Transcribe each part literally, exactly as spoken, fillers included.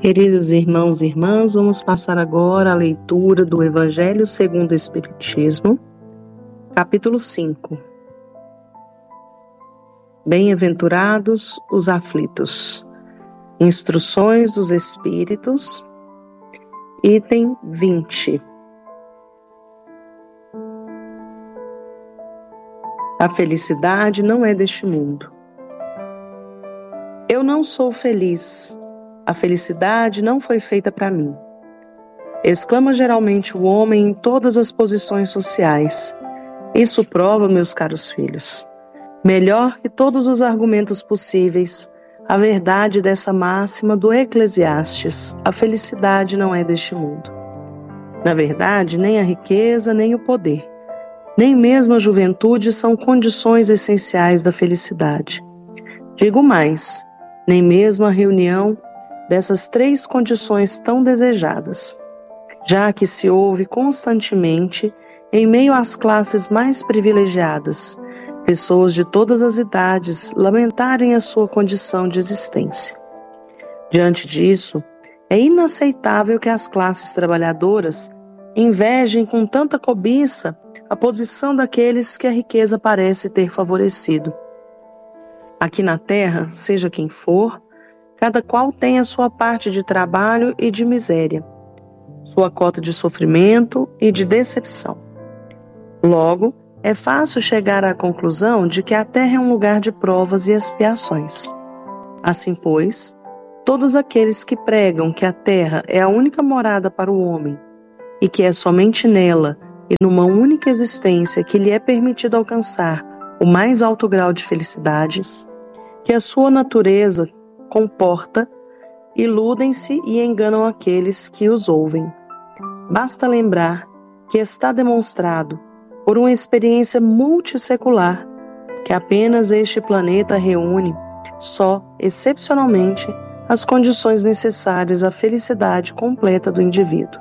Queridos irmãos e irmãs, vamos passar agora a leitura do Evangelho segundo o Espiritismo, capítulo cinco. Bem-aventurados os aflitos. Instruções dos Espíritos, item vinte. A felicidade não é deste mundo. Eu não sou feliz. A felicidade não foi feita para mim. Exclama geralmente o homem em todas as posições sociais. Isso prova, meus caros filhos, melhor que todos os argumentos possíveis, a verdade dessa máxima do Eclesiastes: a felicidade não é deste mundo. Na verdade, nem a riqueza, nem o poder, nem mesmo a juventude são condições essenciais da felicidade. Digo mais, nem mesmo a reunião dessas três condições tão desejadas, já que se ouve constantemente, em meio às classes mais privilegiadas, pessoas de todas as idades lamentarem a sua condição de existência. Diante disso, é inaceitável que as classes trabalhadoras invejem com tanta cobiça a posição daqueles que a riqueza parece ter favorecido. Aqui na terra, seja quem for, cada qual tem a sua parte de trabalho e de miséria, sua cota de sofrimento e de decepção. Logo, é fácil chegar à conclusão de que a terra é um lugar de provas e expiações. Assim, pois, todos aqueles que pregam que a terra é a única morada para o homem e que é somente nela e numa única existência que lhe é permitido alcançar o mais alto grau de felicidade, que a sua natureza comporta, iludem-se e enganam aqueles que os ouvem. Basta lembrar que está demonstrado, por uma experiência multissecular, que apenas este planeta reúne, só excepcionalmente, as condições necessárias à felicidade completa do indivíduo.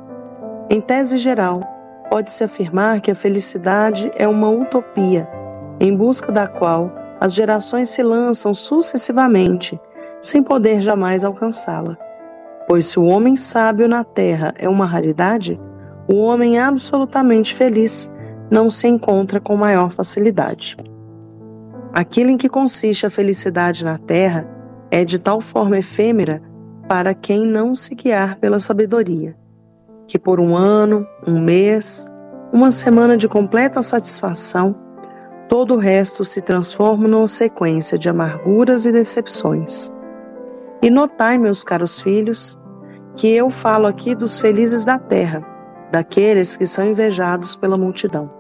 Em tese geral, pode-se afirmar que a felicidade é uma utopia, em busca da qual as gerações se lançam sucessivamente, sem poder jamais alcançá-la. Pois se o homem sábio na terra é uma raridade, o homem absolutamente feliz não se encontra com maior facilidade. Aquilo em que consiste a felicidade na terra é de tal forma efêmera para quem não se guiar pela sabedoria, que por um ano, um mês, uma semana de completa satisfação, todo o resto se transforma numa sequência de amarguras e decepções. E notai, meus caros filhos, que eu falo aqui dos felizes da terra, daqueles que são invejados pela multidão.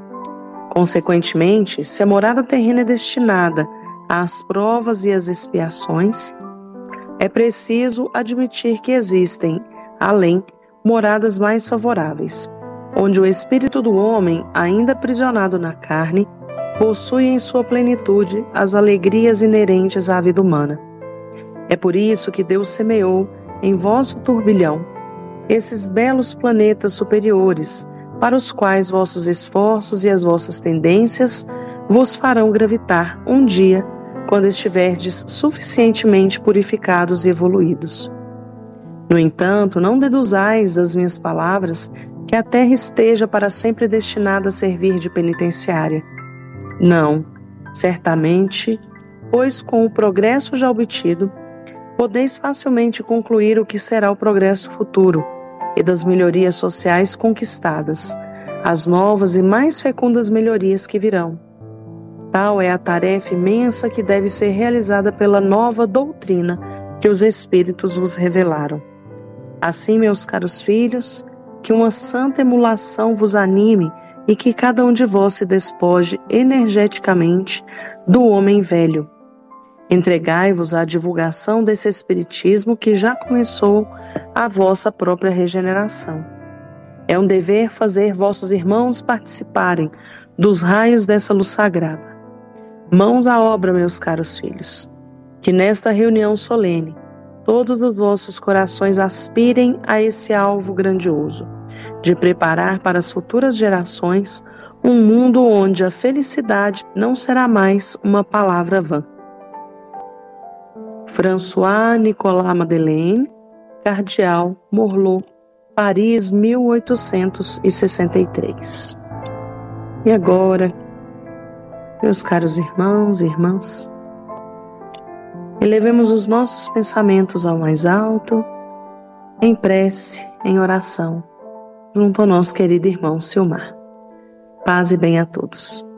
Consequentemente, se a morada terrena é destinada às provas e às expiações, é preciso admitir que existem, além, moradas mais favoráveis, onde o espírito do homem, ainda aprisionado na carne, possui em sua plenitude as alegrias inerentes à vida humana. É por isso que Deus semeou em vosso turbilhão esses belos planetas superiores, para os quais vossos esforços e as vossas tendências vos farão gravitar um dia, quando estiverdes suficientemente purificados e evoluídos. No entanto, não deduzais das minhas palavras que a terra esteja para sempre destinada a servir de penitenciária. Não, certamente, pois com o progresso já obtido, podeis facilmente concluir o que será o progresso futuro e das melhorias sociais conquistadas, as novas e mais fecundas melhorias que virão. Tal é a tarefa imensa que deve ser realizada pela nova doutrina que os Espíritos vos revelaram. Assim, meus caros filhos, que uma santa emulação vos anime e que cada um de vós se despoje energeticamente do homem velho. Entregai-vos à divulgação desse Espiritismo que já começou a vossa própria regeneração. É um dever fazer vossos irmãos participarem dos raios dessa luz sagrada. Mãos à obra, meus caros filhos, que nesta reunião solene todos os vossos corações aspirem a esse alvo grandioso, de preparar para as futuras gerações um mundo onde a felicidade não será mais uma palavra vã. François Nicolas Madeleine, Cardeal, Morlot, Paris, mil oitocentos e sessenta e três. E agora, meus caros irmãos e irmãs, elevemos os nossos pensamentos ao mais alto, em prece, em oração, junto ao nosso querido irmão Silmar. Paz e bem a todos.